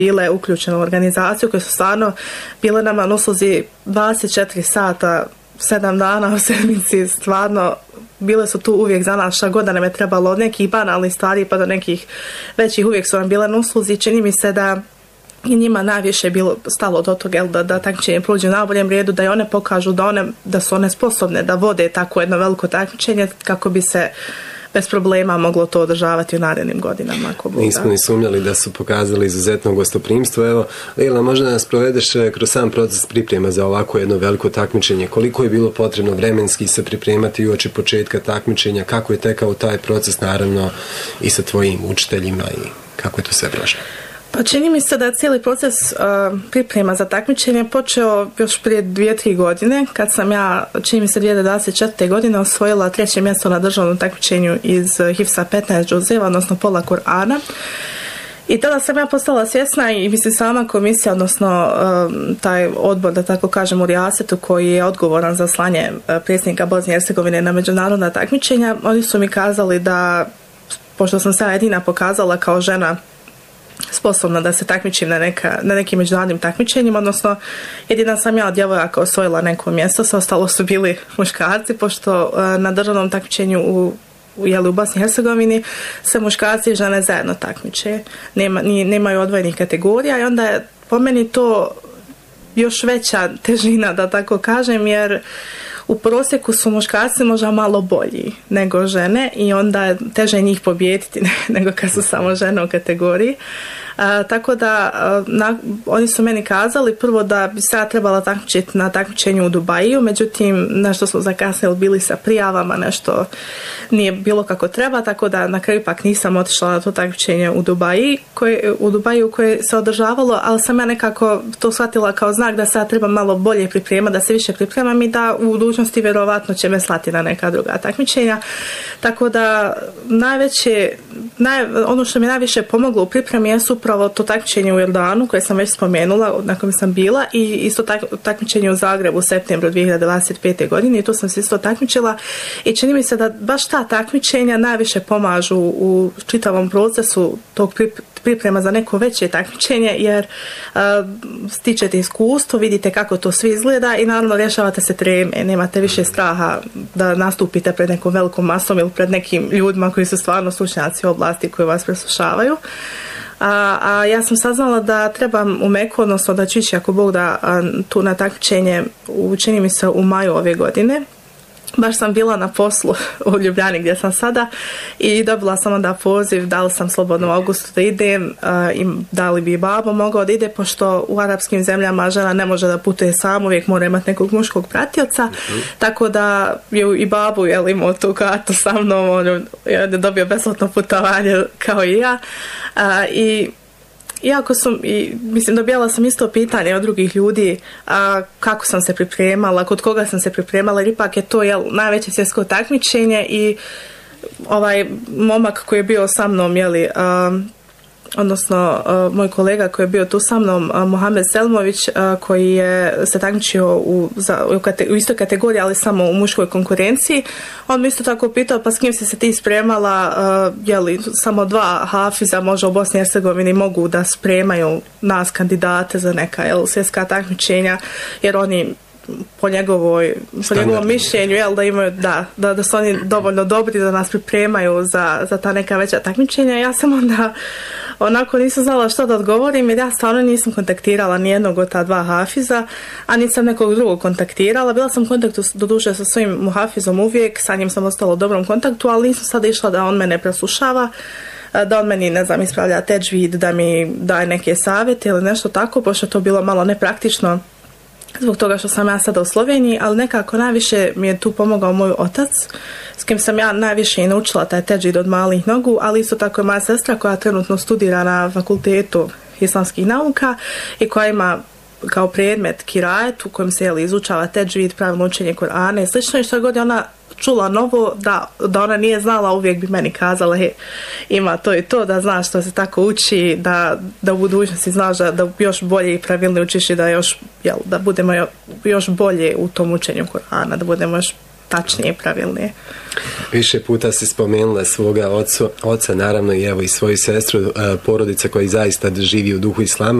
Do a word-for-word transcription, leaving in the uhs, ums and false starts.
bile uključene u organizaciju, koje su stvarno bile nama na usluzi dvadeset četiri sata, sedam dana u sedmici, stvarno bile su tu uvijek za nas, šta god da nam je trebalo, od nekih banalnih stvari pa do nekih većih, uvijek su nam bile na usluzi. Čini mi se da i njima najviše je bilo stalo do toga da, da takmičenje prođe u najboljem redu, da i one pokažu da, one, da su one sposobne da vode tako jedno veliko takmičenje kako bi se bez problema moglo to održavati u narednim godinama. Ako Bog da. Nismo ni sumnjali da su pokazali izuzetno gostoprimstvo. Evo, Lila, možda nas provedeš kroz sam proces priprema za ovako jedno veliko takmičenje. Koliko je bilo potrebno vremenski se pripremati uoči početka takmičenja? Kako je tekao taj proces, naravno, i sa tvojim učiteljima i kako je to sve prošlo? Pa čini mi se da je cijeli proces uh, priprema za takmičenje počeo još prije dvije, tri godine, kad sam ja, čini mi se dvije tisuće dvadeset četvrte. godine osvojila treće mjesto na državnom takmičenju iz Hifsa petnaest džuzeva, odnosno pola Kur'ana. I tada sam ja postala svjesna i mislim sama komisija, odnosno um, taj odbor, da tako kažem, u Rijasetu, koji je odgovoran za slanje uh, predsjednika Bosne i Hercegovine na međunarodna takmičenja, oni su mi kazali da, pošto sam se jedina pokazala kao žena sposobna da se takmičim na, neka, na nekim međunarodnim takmičenjima, odnosno jedina sam ja od djevojaka osvojila neko mjesto, sve ostalo su bili muškarci, pošto uh, na državnom takmičenju u u, jeli, u Bosni i Hercegovini se muškarci i žene zajedno takmiče. Nema, ni, nemaju odvojenih kategorija i onda je po meni to još veća težina, da tako kažem, jer u prosjeku su muškarci možda malo bolji nego žene i onda je teže njih pobijediti nego kad su samo žene u kategoriji. A, tako da a, na, oni su meni kazali prvo da bi se ja trebala takmičiti na takmičenju u Dubaju, međutim nešto smo zakasnili bili sa prijavama, nešto nije bilo kako treba, tako da na kraju ipak nisam otišla na to takmičenje u Dubaji, koje, u Dubaju koje se održavalo, ali sam ja nekako to shvatila kao znak da se ja treba malo bolje pripremati, da se više pripremam i da u budućnosti vjerovatno će me slati na neka druga takmičenja. Tako da najveće, naj, ono što mi najviše pomoglo u pripremi je upravo to takmičenje u Jordanu koje sam već spomenula, na kojem sam bila, i isto tak, takmičenje u Zagrebu u septembru dvije tisuće dvadeset pete. godine i tu sam se isto takmičila i čini mi se da baš ta takmičenja najviše pomažu u čitavom procesu tog priprema za neko veće takmičenje, jer uh, stičete iskustvo, vidite kako to sve izgleda i naravno rješavate se treme, nemate više straha da nastupite pred nekom velikom masom ili pred nekim ljudima koji su stvarno stručnjaci u oblasti koji vas preslušavaju. A, a ja sam saznala da trebam u Meku, odnosno da ću ići ako Bog da a, tu na takmičenje, čini mi se u maju ove godine. Baš sam bila na poslu u Ljubljani gdje sam sada i dobila sam onda poziv, da li sam slobodno u augustu da idem uh, i da li bi babo mogao da ide, pošto u arapskim zemljama žena ne može da putuje sam, uvijek mora imati nekog muškog pratioca, mm-hmm. tako da je i babu jel, imao tu kartu sa mnom, on je dobio besplatno putovanje kao i ja. Uh, i Iako sam, i, mislim, dobijala sam isto pitanje od drugih ljudi a, kako sam se pripremala, kod koga sam se pripremala, jer ipak je to jel, najveće svjetsko takmičenje i ovaj momak koji je bio sa mnom, jeli, a, odnosno uh, moj kolega koji je bio tu sa mnom, uh, Mohamed Selmović, uh, koji je se takmičio u, za, u, kate, u istoj kategoriji, ali samo u muškoj konkurenciji. On mi isto tako pitao, pa s kim si se ti spremala, uh, jeli, samo dva hafiza možda u Bosni i Hercegovini mogu da spremaju nas kandidate za neka jel, svjetska takmičenja, jer oni po njegovoj, po njegovom mišljenju, jel, da imaju, da, da, da su oni dovoljno dobri da nas pripremaju za, za ta neka veća takmičenja. Ja sam onda onako nisam znala što da odgovorim, jer ja stvarno nisam kontaktirala nijednog od ta dva hafiza, a nisam nekog drugog kontaktirala. Bila sam u kontaktu doduše sa svojim muhafizom uvijek, sa njim sam ostala u dobrom kontaktu, ali nisam sada išla da on mene preslušava, da on meni, ne znam, ispravlja tedžvid, da mi daje neke savjete ili nešto tako, pošto to bilo malo nepraktično zbog toga što sam ja sada u Sloveniji, ali nekako najviše mi je tu pomogao moj otac, s kim sam ja najviše i naučila taj tedžvid od malih nogu, ali isto tako je moja sestra koja trenutno studira na fakultetu islamskih nauka i koja ima kao predmet kirajet u kojem se jeli, izučava tedžvid, pravilno učenje Kur'ana i slično, i što god je ona čula novo, da, da ona nije znala, uvijek bi meni kazala, he, ima to i to, da znaš što se tako uči, da, da u budućnosti znaš da, da još bolje i pravilno učiš i da, još, jel, da budemo još bolje u tom učenju Kur'ana, da budemo još tačnije i pravilnije. Više puta si spomenula svoga oca, oca naravno i evo i svoju sestru, porodica koja zaista živi u duhu islama.